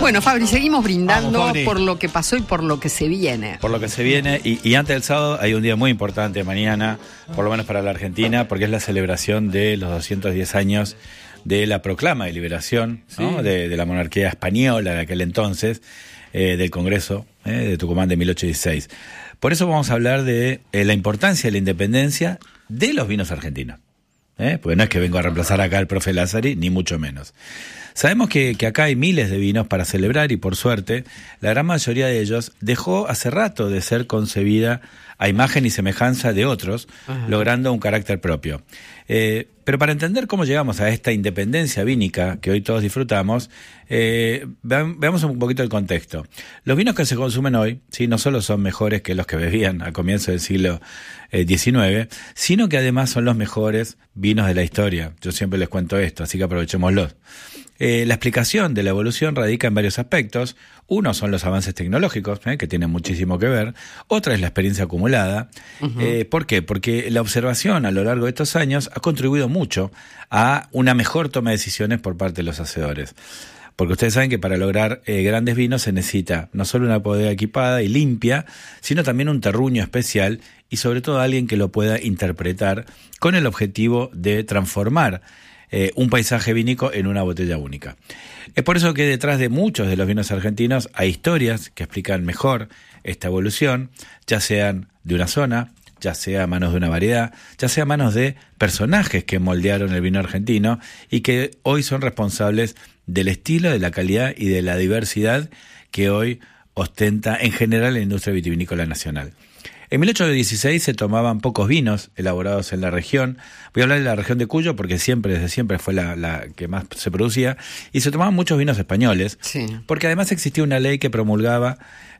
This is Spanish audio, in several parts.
Bueno, Fabri, seguimos brindando. Vamos, Fabri. Por lo que pasó y por lo que se viene. Por lo que se viene, y antes del sábado hay un día muy importante mañana, por lo menos para la Argentina, porque es la celebración de los 210 años de la proclama de liberación, ¿no? de la monarquía española de aquel entonces, del Congreso de Tucumán de 1816. Por eso vamos a hablar de la importancia de la independencia de los vinos argentinos. Porque no es que vengo a reemplazar acá al profe Lázari, ni mucho menos. Sabemos que acá hay miles de vinos para celebrar y por suerte, la gran mayoría de ellos dejó hace rato de ser concebida a imagen y semejanza de otros, logrando un carácter propio. Pero para entender cómo llegamos a esta independencia vínica que hoy todos disfrutamos, veamos un poquito el contexto. Los vinos que se consumen hoy, ¿sí? No solo son mejores que los que bebían a comienzos del siglo XIX, sino que además son los mejores vinos de la historia. Yo siempre les cuento esto, así que aprovechémoslos. La explicación de la evolución radica en varios aspectos. Uno son los avances tecnológicos, que tienen muchísimo que ver. Otra es la experiencia acumulada. ¿Por qué? Porque la observación a lo largo de estos años ha contribuido mucho a una mejor toma de decisiones por parte de los hacedores. Porque ustedes saben que para lograr grandes vinos se necesita no solo una bodega equipada y limpia, sino también un terruño especial y sobre todo alguien que lo pueda interpretar con el objetivo de transformar un paisaje vínico en una botella única. Es por eso que detrás de muchos de los vinos argentinos hay historias que explican mejor esta evolución, ya sean de una zona, ya sea a manos de una variedad, ya sea a manos de personajes que moldearon el vino argentino y que hoy son responsables del estilo, de la calidad y de la diversidad que hoy ostenta en general la industria vitivinícola nacional. En 1816 se tomaban pocos vinos elaborados en la región. Voy a hablar de la región de Cuyo porque desde siempre fue la que más se producía. Y se tomaban muchos vinos españoles, porque además existía una ley que promulgada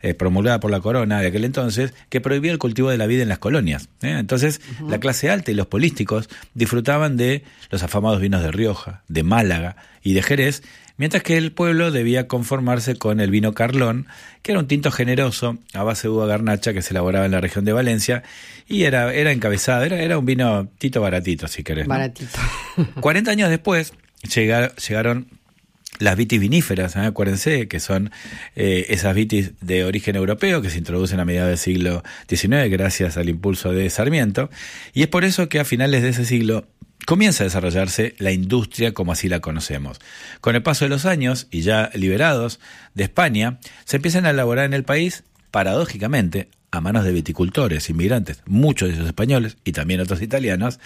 por la corona de aquel entonces, que prohibía el cultivo de la vid en las colonias. Entonces, la clase alta y los políticos disfrutaban de los afamados vinos de Rioja, de Málaga y de Jerez, mientras que el pueblo debía conformarse con el vino Carlón, que era un tinto generoso a base de uva garnacha que se elaboraba en la región de Valencia y era encabezado, era un vino tito baratito, si querés, ¿no? Baratito. 40 años después llegaron las vitis viníferas, acuérdense que son esas vitis de origen europeo que se introducen a mediados del siglo XIX gracias al impulso de Sarmiento, y es por eso que a finales de ese siglo comienza a desarrollarse la industria como así la conocemos. Con el paso de los años, y ya liberados de España, se empiezan a elaborar en el país, paradójicamente, a manos de viticultores, inmigrantes, muchos de ellos españoles y también otros italianos,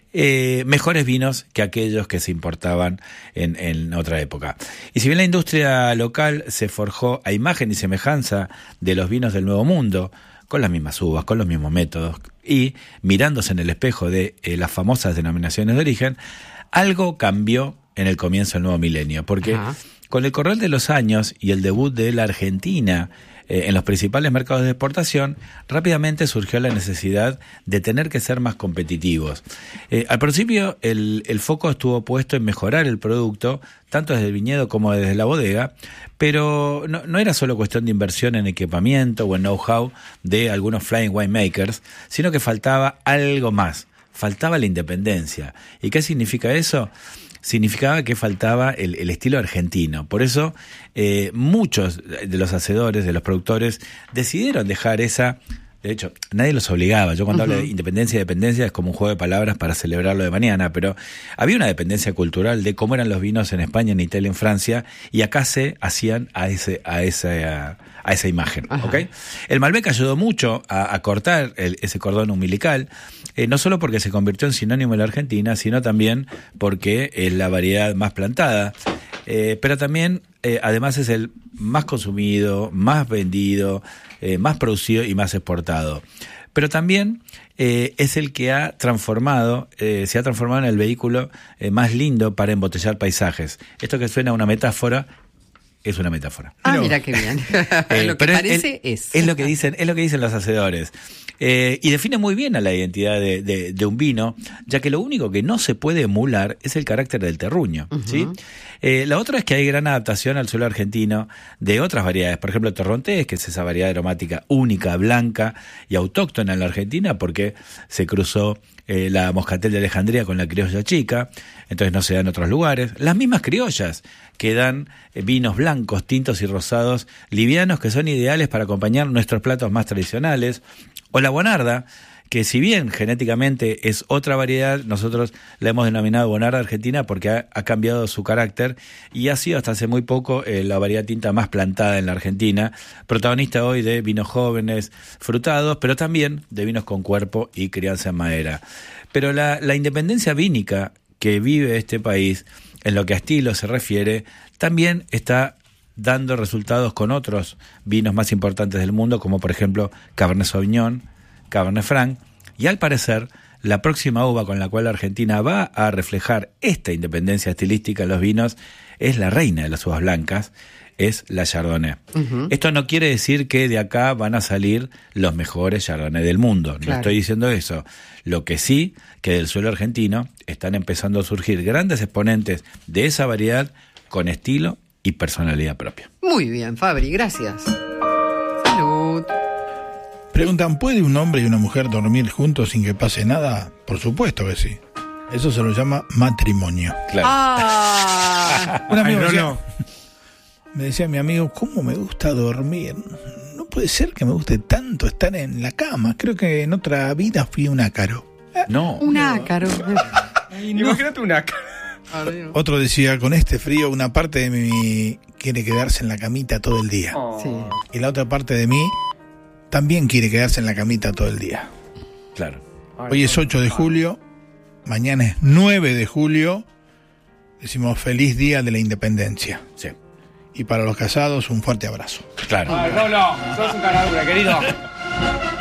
mejores vinos que aquellos que se importaban en otra época. Y si bien la industria local se forjó a imagen y semejanza de los vinos del Nuevo Mundo, con las mismas uvas, con los mismos métodos, y mirándose en el espejo de las famosas denominaciones de origen, algo cambió en el comienzo del nuevo milenio, porque con el correr de los años y el debut de la Argentina en los principales mercados de exportación, rápidamente surgió la necesidad de tener que ser más competitivos. Al principio el foco estuvo puesto en mejorar el producto, tanto desde el viñedo como desde la bodega, pero no era solo cuestión de inversión en equipamiento o en know-how de algunos flying winemakers, sino que faltaba algo más, faltaba la independencia. ¿Y qué significa eso? Significaba que faltaba el estilo argentino. Por eso muchos de los hacedores, de los productores, decidieron dejar esa... De hecho, nadie los obligaba. Yo cuando hablo de independencia y dependencia es como un juego de palabras para celebrarlo de mañana, pero había una dependencia cultural de cómo eran los vinos en España, en Italia, en Francia, y acá se hacían a esa imagen. ¿Okay? El Malbec ayudó mucho a cortar ese cordón umbilical, no solo porque se convirtió en sinónimo de la Argentina, sino también porque es la variedad más plantada, pero también además es el más consumido, más vendido, más producido y más exportado. Pero también es el que se ha transformado en el vehículo más lindo para embotellar paisajes. Esto que suena a una metáfora, es una metáfora. Mira qué bien. Lo que parece es lo que dicen los hacedores. Y define muy bien a la identidad de un vino, ya que lo único que no se puede emular es el carácter del terruño, ¿sí? La otra es que hay gran adaptación al suelo argentino de otras variedades, por ejemplo torrontés, que es esa variedad aromática única, blanca y autóctona en la Argentina, porque se cruzó la moscatel de Alejandría con la criolla chica, entonces no se da en otros lugares. Las mismas criollas que dan vinos blancos blancos, tintos y rosados livianos que son ideales para acompañar nuestros platos más tradicionales. O la bonarda, que si bien genéticamente es otra variedad, nosotros la hemos denominado bonarda argentina porque ha cambiado su carácter y ha sido hasta hace muy poco la variedad tinta más plantada en la Argentina, protagonista hoy de vinos jóvenes, frutados, pero también de vinos con cuerpo y crianza en madera. Pero la independencia vínica que vive este país, en lo que a estilo se refiere, también está dando resultados con otros vinos más importantes del mundo, como por ejemplo Cabernet Sauvignon, Cabernet Franc, y al parecer la próxima uva con la cual Argentina va a reflejar esta independencia estilística en los vinos es la reina de las uvas blancas, es la Chardonnay. Uh-huh. Esto no quiere decir que de acá van a salir los mejores Chardonnay del mundo, no estoy diciendo eso. Lo que sí, que del suelo argentino están empezando a surgir grandes exponentes de esa variedad con estilo y personalidad propia. Muy bien, Fabri, gracias. Salud. Preguntan, ¿puede un hombre y una mujer dormir juntos sin que pase nada? Por supuesto que sí. Eso se lo llama matrimonio. Claro. Un amigo me decía mi amigo, ¿cómo me gusta dormir? No puede ser que me guste tanto estar en la cama. Creo que en otra vida fui un ácaro. No. Un ácaro. Imagínate un ácaro. Otro decía, con este frío una parte de mí quiere quedarse en la camita todo el día. Sí. Y la otra parte de mí también quiere quedarse en la camita todo el día. Claro. Hoy es 8 de julio, mañana es 9 de julio. Decimos feliz día de la independencia. Sí. Y para los casados, un fuerte abrazo. Claro. Ay, Rolo, sos un caradura, querido.